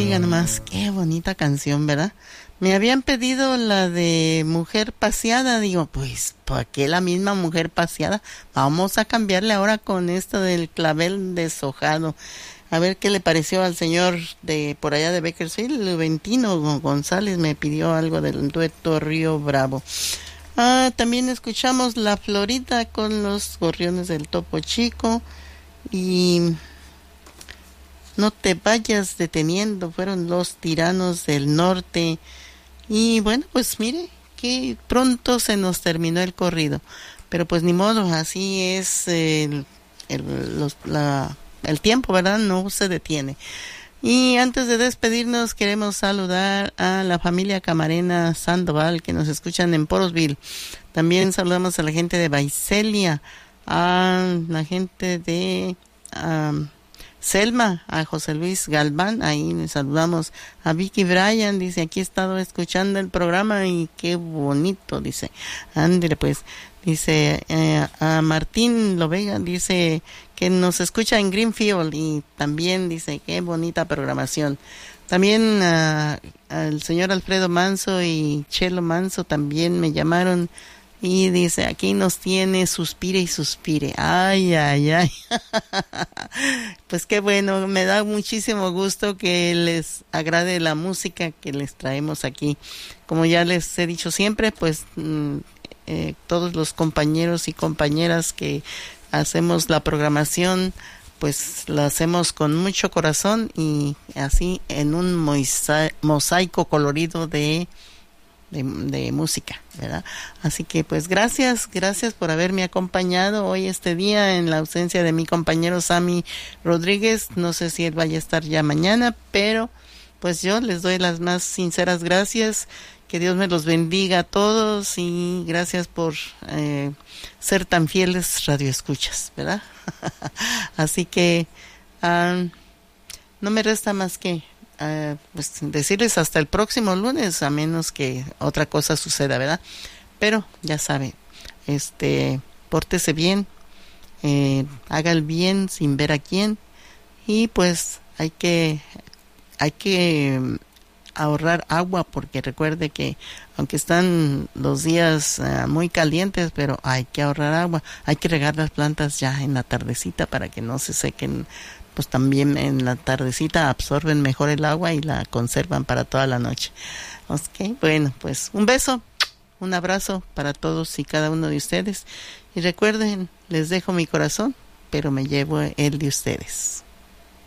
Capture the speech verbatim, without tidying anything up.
Oiga nomás, qué bonita canción, ¿verdad? Me habían pedido la de Mujer Paseada, digo, pues, ¿por qué la misma Mujer Paseada? Vamos a cambiarle ahora con esta del Clavel Deshojado. A ver qué le pareció al señor de por allá de Bakersfield, Juventino González me pidió algo del dueto Río Bravo. Ah, también escuchamos La Florida con los Gorriones del Topo Chico y No te vayas deteniendo, fueron Los Tiranos del Norte. Y bueno, pues mire, que pronto se nos terminó el corrido, pero pues ni modo, así es el, el, los, la, el tiempo, ¿verdad? No se detiene. Y antes de despedirnos, queremos saludar a la familia Camarena Sandoval, que nos escuchan en Porosville. También saludamos a la gente de Baicelia, a la gente de um, Selma, a José Luis Galván, ahí les saludamos. A Vicky Bryan, dice, aquí he estado escuchando el programa y qué bonito, dice. Ándale pues, dice, eh, a Martín Lovega, dice que nos escucha en Greenfield y también dice, qué bonita programación. También uh, al señor Alfredo Manso y Chelo Manso también me llamaron. Y dice, aquí nos tiene, suspire y suspire. Ay, ay, ay. Pues qué bueno, me da muchísimo gusto que les agrade la música que les traemos aquí. Como ya les he dicho siempre, pues mm, eh, todos los compañeros y compañeras que hacemos la programación, pues la hacemos con mucho corazón y así en un mosa- mosaico colorido de... De, de música, ¿verdad? Así que pues gracias, gracias por haberme acompañado hoy este día en la ausencia de mi compañero Sammy Rodríguez. No sé si él vaya a estar ya mañana, pero pues yo les doy las más sinceras gracias. Que Dios me los bendiga a todos y gracias por eh, ser tan fieles radioescuchas, ¿verdad? Así que um, no me resta más que Uh, pues decirles hasta el próximo lunes, a menos que otra cosa suceda, ¿verdad? Pero ya sabe, este, pórtese bien, eh, haga el bien sin ver a quién y pues hay que hay que ahorrar agua, porque recuerde que aunque están los días uh, muy calientes, pero hay que ahorrar agua, hay que regar las plantas ya en la tardecita para que no se sequen. Pues también en la tardecita absorben mejor el agua y la conservan para toda la noche. Ok, bueno, pues un beso, un abrazo para todos y cada uno de ustedes. Y recuerden, les dejo mi corazón, pero me llevo el de ustedes.